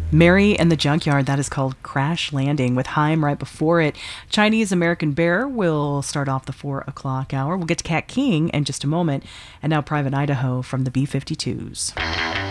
Mary and the Junkyard, that is called Crash Landing with Haim right before it. Chinese American Bear will start off the 4 o'clock hour. We'll get to Cat King in just a moment. And now Private Idaho from the B-52s.